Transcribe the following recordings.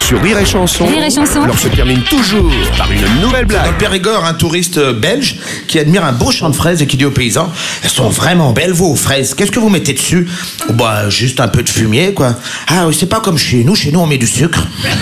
Sur Rire et Chanson, Rire et Chanson. alors se termine toujours par une nouvelle Dans blague. le Périgord, un touriste belge qui admire un beau champ de fraises et qui dit aux paysans: elles sont vraiment belles vos fraises, qu'est-ce que vous mettez dessus? Oh, bah juste un peu de fumier quoi. Ah oui, c'est pas comme chez nous on met du sucre.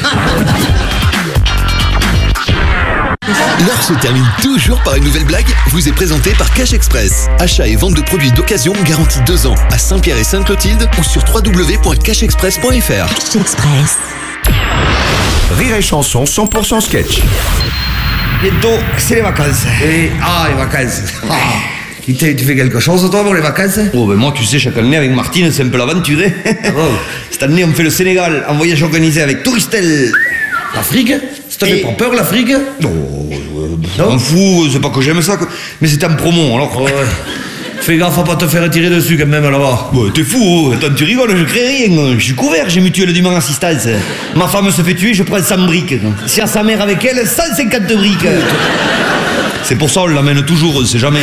L'heure se termine toujours par une nouvelle blague, vous est présentée par Cash Express. Achat et vente de produits d'occasion garantie 2 ans à Saint-Pierre et Sainte-Clotilde ou sur www.cashexpress.fr. Cash Express. Rire et Chanson 100% sketch. Bientôt, c'est les vacances. Les vacances. Tu fais quelque chose, toi, pour les vacances? Oh, ben moi, tu sais, chaque année, avec Martine, c'est un peu l'aventure. Cette année, on fait le Sénégal, en voyage organisé avec Touristel. L'Afrique? Ça te fait pas peur, l'Afrique? Non, m'en fous, c'est pas que j'aime ça, mais c'était en promo, alors... Ouais. Fais gaffe à pas te faire tirer dessus, quand même, là-bas. Ouais, t'es fou, attends, tu rigoles, je crée rien. Je suis couvert, j'ai mutuelle d'humain assistance. Ma femme se fait tuer, je prends 100 briques. Si à sa mère avec elle, 150 briques. C'est pour ça, on l'amène toujours, on sait jamais.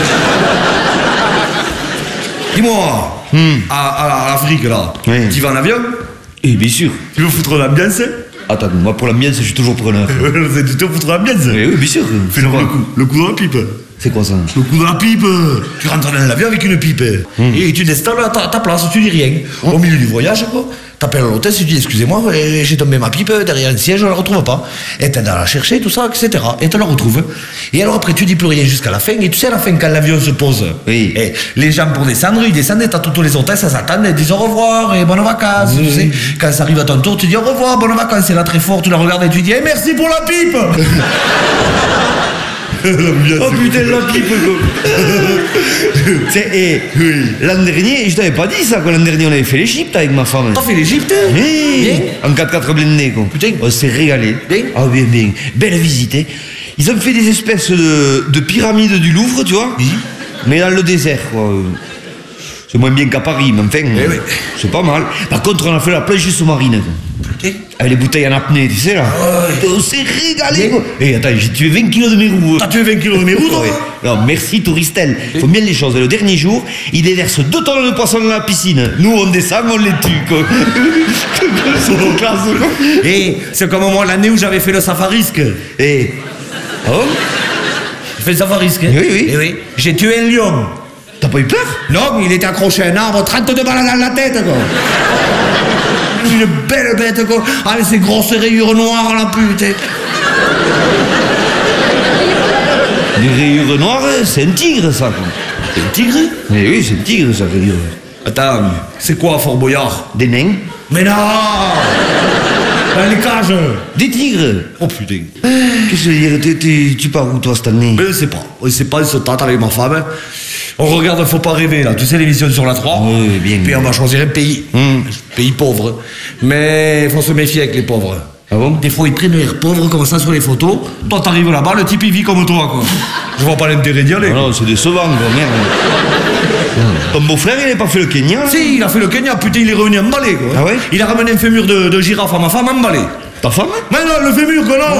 Dis-moi, à l'Afrique, là, Oui. tu vas en avion? Et bien sûr. Tu veux foutre l'ambiance? Attends, moi pour l'ambiance, je suis toujours preneur. Tu te foutre l'ambiance? Oui, bien sûr. Fais le coup dans la pipe. C'est quoi ça? Le coup dans la pipe. Tu rentres dans l'avion avec une pipe. Et tu t'installes à ta place, tu dis rien. Au milieu du voyage, quoi. T'appelles à l'hôtel, tu dis: excusez-moi, j'ai tombé ma pipe derrière le siège, je la retrouve pas. Et t'es à la chercher, tout ça, etc. Et tu la retrouves. Et alors après, tu dis plus rien jusqu'à la fin. Et tu sais, à la fin, quand l'avion se pose, Oui. et les gens pour descendre, ils descendent et t'as toutes les hôtesses, ça s'attendent, elles disent au revoir et bonnes vacances. Tu sais. Quand ça arrive à ton tour, tu dis au revoir, bonnes vacances. Et là, très fort, tu la regardes et tu dis: merci pour la pipe. Oh putain, la pipe, quoi. L'an dernier, je t'avais pas dit ça, quoi. L'an dernier, on avait fait l'Égypte avec ma femme. T'as fait l'Égypte? Oui, Bien. en 4x4 blindé, quoi. Putain. On s'est régalé. Bien. Ah, bien. Belle visite, hein. Ils ont fait des espèces de pyramides du Louvre, tu vois. Oui. Mais dans le désert, quoi. C'est moins bien qu'à Paris, mais enfin, oui. c'est pas mal. Par contre, on a fait la plage sous-marine, quoi. Putain. Avec les bouteilles en apnée, tu sais, là. On s'est régalé, quoi. Et attends, j'ai tué 20 kilos de mes roues. T'as tué 20 kilos de mes roues, toi? Ouais. Non, merci Touristel. Faut bien les choses. Le dernier jour, ils déversent 2 tonnes de poissons dans la piscine. Nous, on descend, on les tue, quoi. C'est trop classe, quoi. Et c'est comme moi l'année où j'avais fait le safarisque. Et... Oh, J'ai fait le safarisque. Oui. Et oui. J'ai tué un lion. t'as pas eu peur? Non, il était accroché à un arbre, 32 balles dans la tête, quoi. Une belle bête, quoi. Avec ses grosses rayures noires, là, putain. Les rayures noires, c'est un tigre, ça, quoi. C'est un tigre? Mais oui, c'est un tigre, ça, rayure. Attends, c'est quoi, Fort Boyard? Des nains? Mais non. Dans les cages. Des tigres? Oh, putain. Qu'est-ce que je veux dire? Tu pars où, toi, cette année? Mais on sait pas, on se tâte avec ma femme. On regarde Faut pas rêver, là. Tu sais, l'émission sur la 3. Oui, bien. Puis on va choisir un pays. Un pays pauvre. Mais il faut se méfier avec les pauvres. Ah bon? Des fois, ils prennent l'air pauvre comme ça sur les photos. Toi, t'arrives là-bas, le type, il vit comme toi, quoi. Je vois pas l'intérêt d'y aller. Non, c'est décevant, quoi, merde. Ton beau-frère, il n'a pas fait le Kenya, là? Si, il a fait le Kenya, putain, il est revenu emballé, quoi. Ah ouais? Il a ramené un fémur de girafe à ma femme emballé. Ta femme? Mais non, le fémur, quoi, non.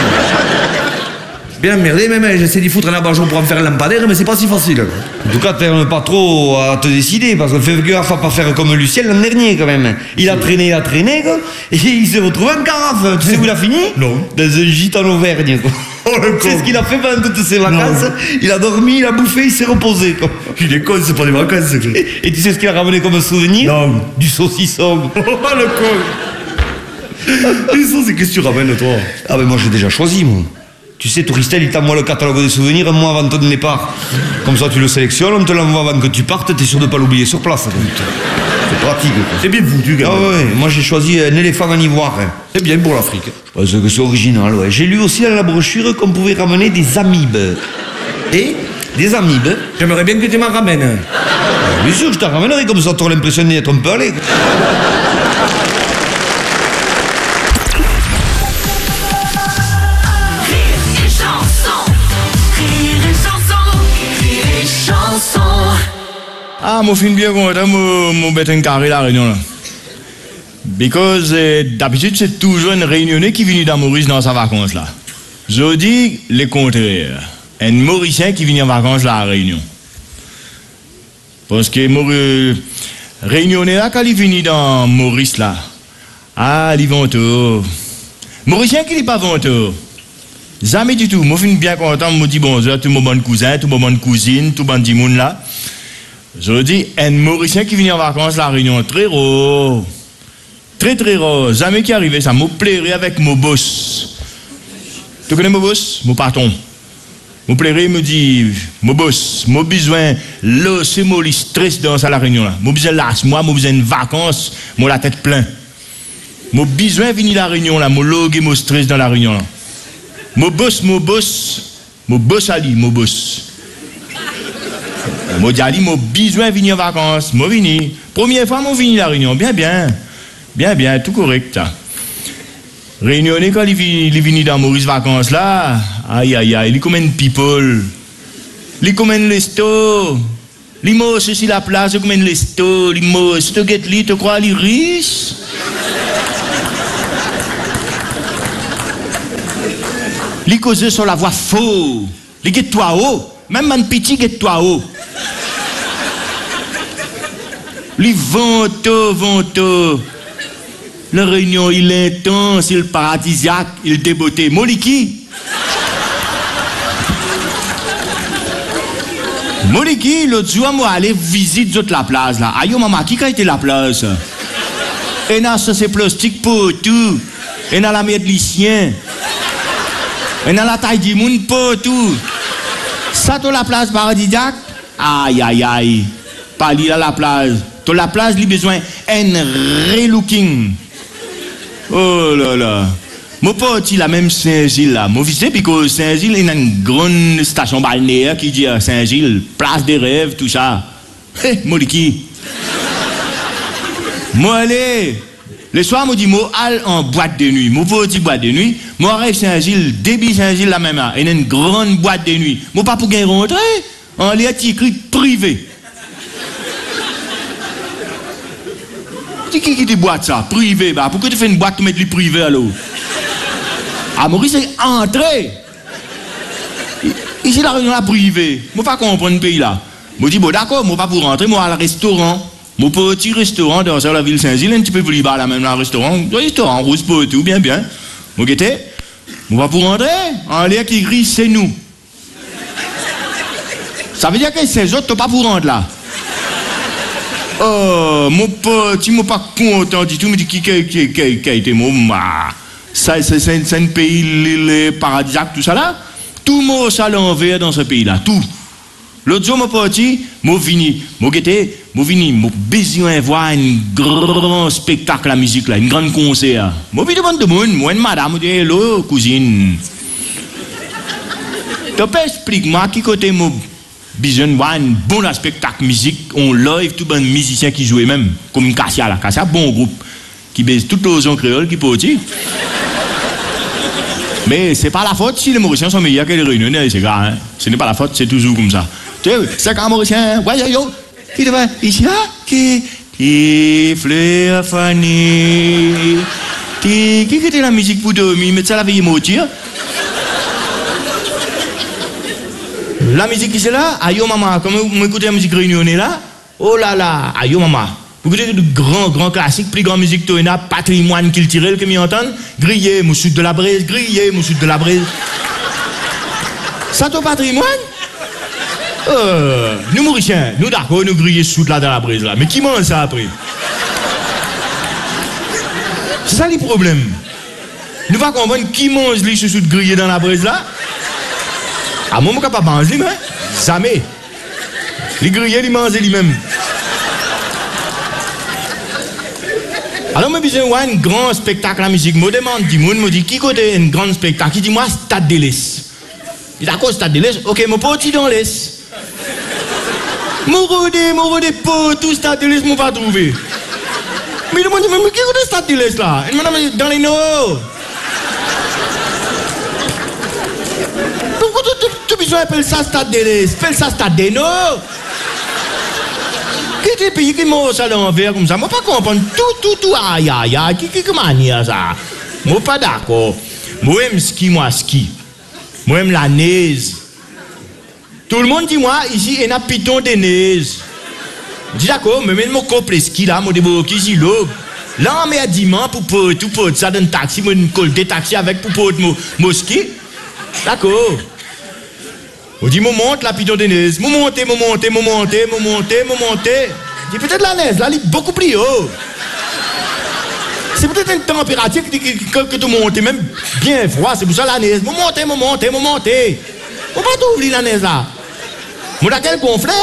Bien merdé, même, j'essaie d'y foutre un abat-jour pour en faire un lampadaire, mais c'est pas si facile, quoi. En tout cas, t'aimes pas trop à te décider, parce que fais gaffe à pas faire comme Lucien l'an dernier, quand même. Il a traîné, quoi, et il s'est retrouvé en carafe. Tu sais où il a fini? Non. Dans un gîte en Auvergne, quoi. Oh, le con. C'est ce qu'il a fait pendant toutes ses vacances. Non. Il a dormi, il a bouffé, il s'est reposé, quoi. Il est con, c'est pas des vacances, c'est clair. Et tu sais ce qu'il a ramené comme souvenir? Non. Du saucisson. Oh, le con. Et ça, c'est qu'est-ce que tu ramènes, toi? Ah ben moi, j'ai déjà choisi, moi. Tu sais, Touristel, il t'envoie le catalogue des souvenirs un mois avant ton départ. Comme ça, tu le sélectionnes, on te l'envoie avant que tu partes, t'es sûr de pas l'oublier sur place. C'est pratique, quoi. C'est bien foutu, quand Ah même. ouais, moi j'ai choisi un éléphant en ivoire. C'est bien pour l'Afrique. Je pense que c'est original, ouais. J'ai lu aussi dans la brochure qu'on pouvait ramener des amibes. Et Des amibes? j'aimerais bien que tu m'en ramènes. Bien sûr, je t'en ramènerai, comme ça t'auras l'impression d'y être un peu allé. Ah, moi, je suis bien content, mon bête un carré la réunion là. Because d'habitude, c'est toujours une réunionnais qui vient dans Maurice dans sa vacance là. Je dis le contraire. Un Mauricien qui vient en vacances là à Réunion. Parce que réunionnais là, quand il vient dans Maurice là, ah, ils vont tout. Mauricien qui n'est pas venteur. Jamais du tout. Moi, je suis bien content. Je me dis bonjour à tout mon bon cousin, tout mon bon cousine, tout mon petit monde là. Je dis, un Mauricien qui vient en vacances à La Réunion, très rare. Très très rare. Jamais qui arrivait ça. Me plairait avec mon boss. Tu connais mon boss? Mon patron. Me plairait, me dit, mon boss, mon besoin, là, c'est mon stress dans la Réunion là. Mon besoin là, moi, mon besoin de vacances, moi la tête pleine. Mon besoin de venir à La Réunion là, mon log et mon stress dans la Réunion là. Mon boss Ali, mon boss. Mon Ali, mon besoin de venir en vacances, mon vini. Première fois, mon vini à La Réunion, bien, tout correct. Réunionnais quand il est venu dans Maurice vacances là, aïe, il commande people. Il commande les stores. Il mange sur la place, il commande les stores. Il mange, tu get li, tu crois, il est riche. Il cause sur la voix faux. Il get toi haut. Même un petit get toi haut. Il vente. La Réunion, il est intense, il est paradisiaque, il est débeauté. Moliki, l'autre jour, moi, aller visiter toute la place, là. Aïe, maman, qui a été la place? Et là, ça, c'est plastique pour tout. Et là, la merde, lycien. Et là, la taille du monde pour tout. Ça, toute la place paradisiaque? Aïe. Pas là, la place. Toute la place, il a besoin d'un relooking. Oh là là. Moi, pas la même Saint-Gilles là. Moi, visité parce que Saint-Gilles, il y a une grande station balnéaire qui dit à Saint-Gilles, place des rêves, tout ça. Moi, qui? Moi, allez. Le soir, moi, dis, moi, allez en boîte de nuit. Moi, pas boîte de nuit. Moi, arrive Saint-Gilles, débit Saint-Gilles la même heure. Il y a une grande boîte de nuit. Moi, pas pour gagner rentrer. En l'air, écrit privé. Qui te boîte ça? Privé, bah. Pourquoi tu fais une boîte pour mettre le privé à l'eau? Ah, Maurice, c'est entré. Ici, la Réunion là privé. Moi, pas comprendre le pays là. Moi, dis, bon, d'accord, moi, pas pour rentrer, moi, à le restaurant. Mon petit restaurant dans la ville Saint-Gilles, un petit peu plus bas là, même, le restaurant, rouge pour tout, bien. Moi, guettez, moi, pas pour rentrer. En l'air qui écrit, c'est nous. Ça veut dire que ces autres, t'as pas pour rentrer là. Oh, mon petit, moi pas content du tout, mais qui a été mon ça, c'est un pays, les paradisiaques, tout ça là. Tout le monde ça l'envers dans ce pays là, tout. L'autre jour, mon petit, moi vini, mon besoin de voir un grand spectacle la musique là, une grande concert. Moi vini devant tout le monde, moi une madame, dit hello, cousine. Tu peux expliquer-moi qui côté mon besoin de voir un bon spectacle musique, on live, tout bon musicien qui jouait même, comme une Cassia là, Cassia, bon groupe, qui baise toute l'ozon créole qui peut dire. Mais c'est pas la faute si les Mauriciens sont meilleurs que les Réunionnais, c'est grave, hein. Ce n'est pas la faute, c'est toujours comme ça. Tu sais, c'est qu'un Mauricien, ouais, yo, qui devait, ici, qui fleurs fanées, qui était la musique pour dormir, mais ça la veille moitié. La musique qui c'est là, aïe maman, comme vous écoutez la musique réunionnais là, oh là là, aïe maman. Vous écoutez de grands classiques, plus grande musique que a patrimoine culturel que m'y entendent, grillé, mon sud de la braise, Ça ton patrimoine? Nous Mauriciens, nous d'accord, nous grillés sous là dans la braise là, mais qui mange ça après? C'est ça le problème. Nous va comprendre qui mange les sous grillés dans la braise là? Ah, moi, je ne suis pas capable de manger, mais jamais. Les grillés, ils mangent lui-même. Alors, je besoin de un grand spectacle à la musique. Je demande du monde, je dis, qui côté un grand spectacle? Il dit, moi, Stade de l'Est. Il dit, d'accord, Stade de l'Est? Ok, mon petit dans l'Est. Mon rodé, tout Stade de l'Est, je ne pas trouver. Mais il me dit, mais qui côté Stade de l'Est là? Il me dit, dans les Nord. Pourquoi tu besoin d'appeler ça Stade de l'Est? Appelle ça Stade des Nord. Qui est le pays qui mange ça l'envers comme ça? Moi, pas comprendre tout, aïe, qui manière ça? Moi, pas d'accord. Moi, j'aime ski. Moi, j'aime la neige. Tout le monde dit, moi, ici, il y a un piton de neige. Je dis d'accord, mais même mon couple ski là, moi, des ici, là. Là, on met à dimanche pour ça dans un taxi, moi, une colle de taxi avec pour mosquée. D'accord. On dit, mon monte, la piton de neige. Mon monte. Dis peut-être la neige, là, elle est beaucoup plus haut. C'est peut-être une température que tu montes, même bien froid, c'est pour ça la neige. Mon monte. Faut pas t'ouvrir la neige là. Moi, laquelle gonflé.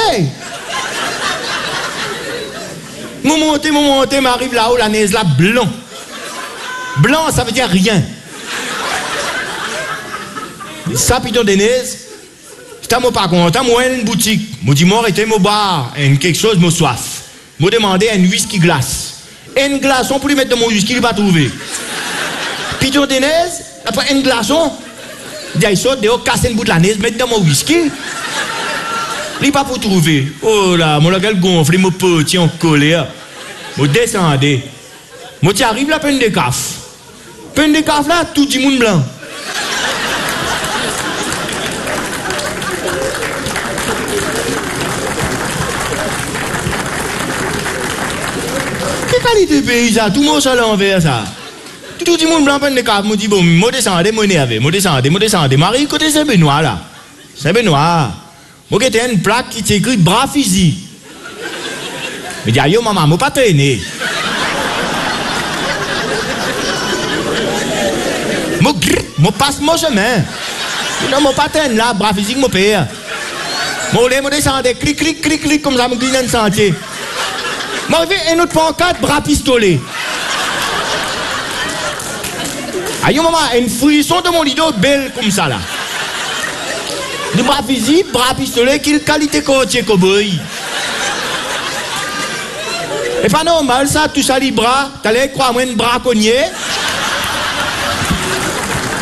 Mon monte, m'arrive là-haut, la neige là, blanc. Blanc, ça veut dire rien. Ça, piton de neige, j'étais pas content, moi, une boutique. Moi, dis, moi, arrêtez, moi, bar, quelque chose, moi, soif. Moi, demandé un whisky glace. Un glaçon pour lui mettre dans mon whisky, il va trouver. Piton de neige, après un glaçon, il saute dehors, casse une bout de la neige, mettre dans mon whisky. Il pas pour trouver. Oh là, moi, la gueule gonflée, mon petit en colère. Moi, descendez. Moi, tu arrives là, peine de caf. Peine de caf là, tout du monde blanc. Quelle qualité de pays ça? Tout le monde à l'envers ça. Tout le monde blanc, peine de caf. Moi, dis bon, moi, descendez, moi, énervé. Moi, descendez. Marie, côté Saint-Benoît là. Saint-Benoît. Moi, j'ai une plaque qui t'écrit bras physique. Mais dis, yo, maman, moi, pas traîner. Moi, passe mon chemin. Non, moi, pas traîner là, bras physique, mon père. Moi, descendez, clic, comme ça, me glisse dans le sentier. Moi, j'ai un autre pancarte, bras pistolet. Aïe, maman, une frisson de mon lido belle comme ça, là. Du bras physique, bras pistolet, quelle qualité côtier cowboy. Et pas normal ça, tout ça les bras, t'allais croire moi un braconnier.